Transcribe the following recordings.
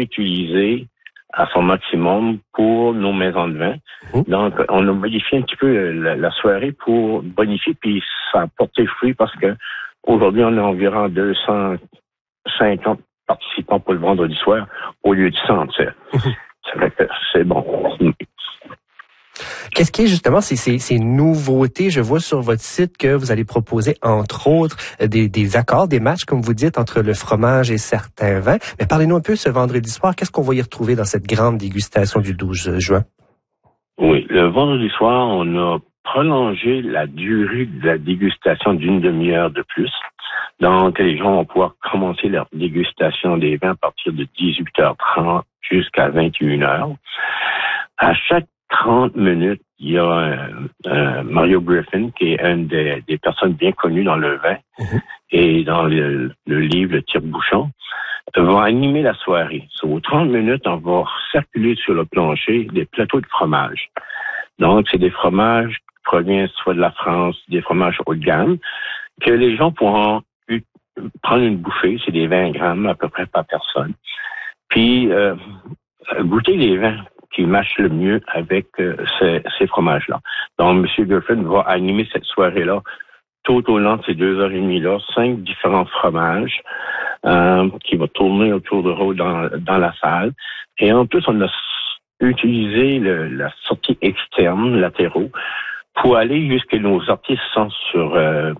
utilisé à son maximum pour nos maisons de vin. Donc, on a modifié un petit peu la soirée pour bonifier, puis ça a porté fruit parce que aujourd'hui, on a environ 250 participants pour le vendredi soir au lieu de 100. Ça fait que c'est bon. Qu'est-ce qui est justement ces nouveautés? Je vois sur votre site que vous allez proposer, entre autres, des accords, des matchs, comme vous dites, entre le fromage et certains vins. Mais parlez-nous un peu ce vendredi soir. Qu'est-ce qu'on va y retrouver dans cette grande dégustation du 12 juin? Oui, le vendredi soir, on a prolongé la durée de la dégustation d'une demi-heure de plus. Donc, les gens vont pouvoir commencer leur dégustation des vins à partir de 18h30 jusqu'à 21h. À chaque 30 minutes, il y a Mario Griffin, qui est une des personnes bien connues dans le vin et dans le livre Le Tire-Bouchon, va animer la soirée. Aux 30 minutes, on va circuler sur le plancher des plateaux de fromage. Donc, c'est des fromages qui proviennent soit de la France, des fromages haut de gamme, que les gens pourront prendre une bouffée, c'est des 20 grammes à peu près par personne, puis goûter les vins qui matchent le mieux avec ces fromages-là. Donc, M. Griffin va animer cette soirée-là tout au long de ces 2h30-là, 5 différents fromages qui vont tourner autour de Rhodes dans la salle. Et en plus, on a utilisé la sortie externe, latéraux, pour aller jusqu'à nos artistes sont sur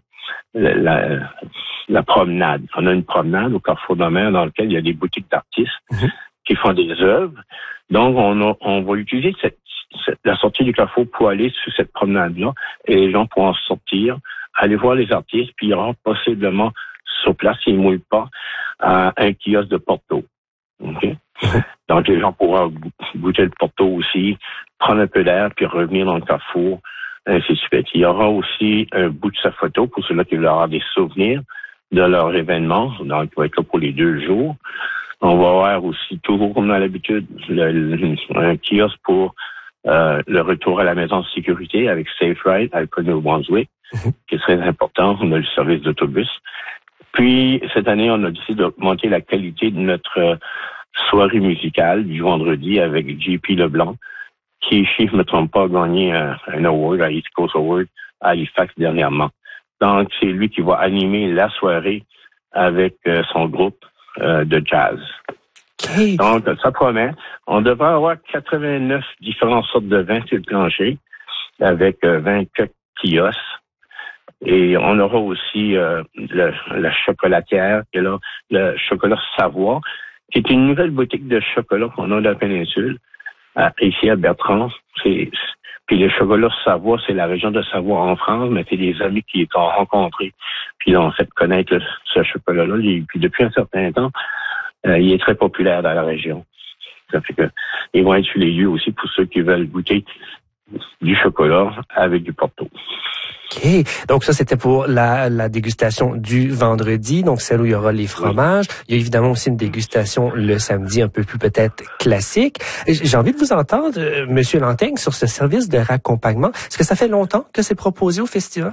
la promenade. On a une promenade au Carrefour de la Mer dans laquelle il y a des boutiques d'artistes qui font des œuvres. Donc, on va utiliser la sortie du Carrefour pour aller sur cette promenade-là et les gens pourront sortir, aller voir les artistes, puis il y aura possiblement sur place, s'ils ne mouillent pas, un kiosque de Porto. Okay? Donc, les gens pourront goûter le Porto aussi, prendre un peu d'air, puis revenir dans le Carrefour, ainsi de suite. Il y aura aussi un bout de sa photo pour ceux-là qui veulent avoir des souvenirs de leur événement. Donc, il va être là pour les 2 jours. On va avoir aussi, toujours comme dans l'habitude, un kiosque pour le retour à la maison de sécurité avec Safe Ride à New-Brunswick, qui est très important. On a le service d'autobus. Puis, cette année, on a décidé d'augmenter la qualité de notre soirée musicale du vendredi avec JP Leblanc, qui, si je ne me trompe pas, a gagné un award, à East Coast Award, à Halifax dernièrement. Donc, c'est lui qui va animer la soirée avec son groupe de jazz. Okay. Donc, ça promet. On devrait avoir 89 différentes sortes de vins sur le plancher avec 24 kiosques. Et on aura aussi la chocolatière, qui est là, le chocolat Savoie, qui est une nouvelle boutique de chocolat qu'on a dans la péninsule, ici à Bertrand. Puis le chocolat Savoie, c'est la région de Savoie en France, mais c'est des amis qui ont rencontré, puis ils ont fait connaître ce chocolat-là. Puis depuis un certain temps, il est très populaire dans la région. Ça fait que ils vont être sur les lieux aussi pour ceux qui veulent goûter du chocolat avec du Porto. OK. Donc ça, c'était pour la dégustation du vendredi, donc celle où il y aura les fromages. Oui. Il y a évidemment aussi une dégustation le samedi, un peu plus peut-être classique. J'ai envie de vous entendre, Monsieur Lanteigne, sur ce service de raccompagnement. Est-ce que ça fait longtemps que c'est proposé au festival?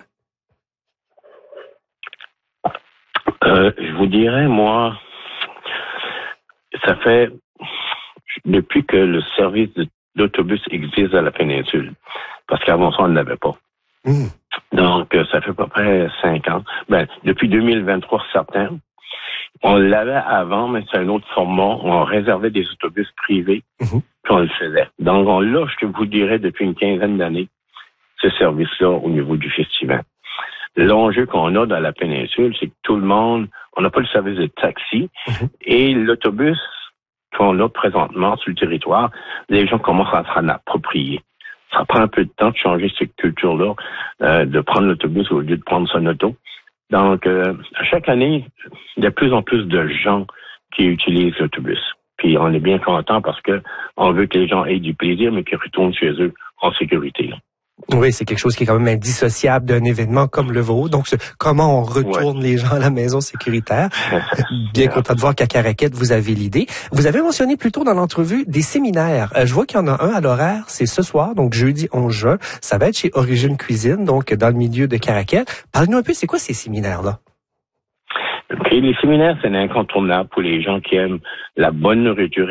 Je vous dirais, moi, ça fait depuis que le service d'autobus existe à la péninsule. Parce qu'avant ça, on ne l'avait pas. Donc, ça fait à peu près 5 ans. Depuis 2023, certains. On l'avait avant, mais c'est un autre format. On réservait des autobus privés, puis on le faisait. Donc, on l'a, je vous dirais, depuis une quinzaine d'années, ce service-là au niveau du festival. L'enjeu qu'on a dans la péninsule, c'est que tout le monde, on n'a pas le service de taxi, et l'autobus qu'on a présentement sur le territoire, les gens commencent à s'en approprier. Ça prend un peu de temps de changer cette culture-là, de prendre l'autobus au lieu de prendre son auto. Donc, à chaque année, il y a de plus en plus de gens qui utilisent l'autobus. Puis on est bien content parce que on veut que les gens aient du plaisir, mais qu'ils retournent chez eux en sécurité. Oui, c'est quelque chose qui est quand même indissociable d'un événement comme le vôtre. Donc, comment on retourne les gens à la maison sécuritaire. Bien content de voir qu'à Caraquette, vous avez l'idée. Vous avez mentionné plus tôt dans l'entrevue des séminaires. Je vois qu'il y en a un à l'horaire, c'est ce soir, donc jeudi 11 juin. Ça va être chez Origine Cuisine, donc dans le milieu de Caraquette. Parlez-nous un peu, c'est quoi ces séminaires-là? Okay, les séminaires, c'est incontournable pour les gens qui aiment la bonne nourriture